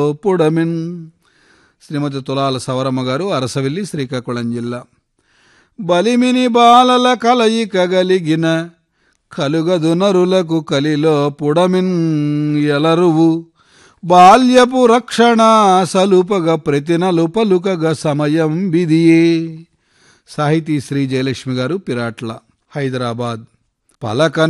పుడమిన్. శ్రీమతి తులాల సవరమ్మ గారు, అరసవిల్లి, శ్రీకాకుళం జిల్లా. బలిమిని బాలల కలయిక గలిగిన కలుగదు నరులకు కలిలో పుడమిన్ ఎలరువు. బాల్యపు రక్షణ సలుపగ ప్రతి నలుపలుకగ సమయం విధియే. సాహితీ శ్రీ జయలక్ష్మి గారు, పిరాట్ల, హైదరాబాద్. పలక